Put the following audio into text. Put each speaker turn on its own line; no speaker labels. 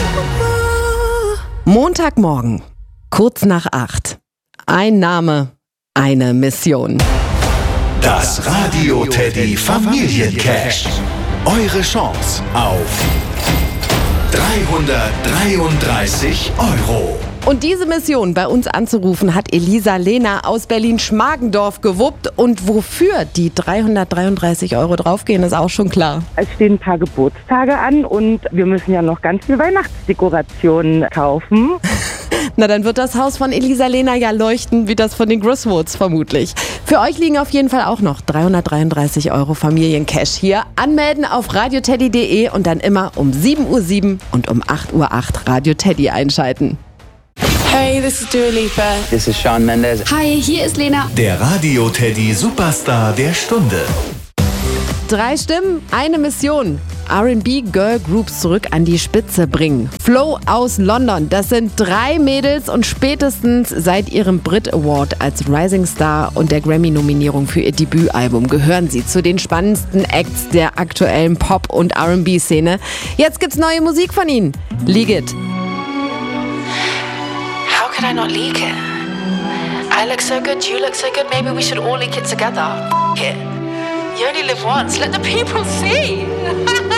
Montagmorgen, kurz nach 8. Ein Name, eine Mission.
Das Radio Teddy Familiencash. Eure Chance auf 333 €.
Und diese Mission bei uns anzurufen, hat Elisa Lehner aus Berlin-Schmargendorf gewuppt. Und wofür die 333 € draufgehen, ist auch schon klar.
Es stehen ein paar Geburtstage an und wir müssen ja noch ganz viel Weihnachtsdekorationen kaufen.
Na, dann wird das Haus von Elisa Lehner ja leuchten, wie das von den Griswolds vermutlich. Für euch liegen auf jeden Fall auch noch 333 € Familiencash hier. Anmelden auf radioteddy.de und dann immer um 7:07 Uhr und um 8:08 Uhr Radio Teddy einschalten.
Hey, this is Dua Lipa.
This is Shawn Mendes.
Hi, hier ist Lena.
Der Radio Teddy Superstar der Stunde.
3 Stimmen, eine Mission. R&B Girl Groups zurück an die Spitze bringen. Flo aus London, das sind 3 Mädels und spätestens seit ihrem Brit Award als Rising Star und der Grammy-Nominierung für ihr Debütalbum gehören sie zu den spannendsten Acts der aktuellen Pop- und R&B-Szene. Jetzt gibt's neue Musik von ihnen. Leak It.
How could I not leak it? I look so good, you look so good, maybe we should all leak it together. F*** it. You only live once, let the people see.